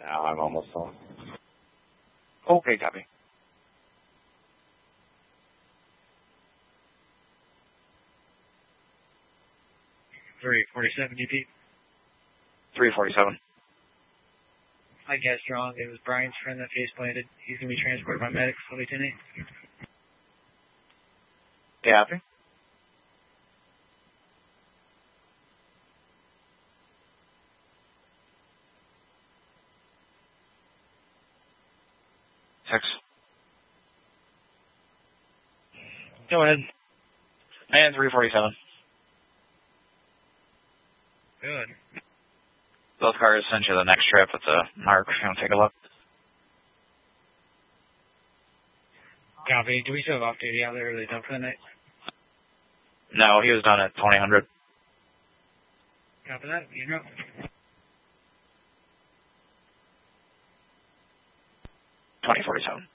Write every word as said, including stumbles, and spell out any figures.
Now I'm almost home. Okay, copy. three forty-seven, D P. three forty-seven. I guessed wrong. It was Brian's friend that face planted. He's going to be transported by medics. Will be ten eight. Copy. Six. Go ahead. And three forty-seven. Good. Both cars sent you the next trip with the mark. You want to take a look? Copy. Do we still have off duty out there? Are they done for the night? No, he was done at twenty hundred. Copy that. You know. twenty forty-seven.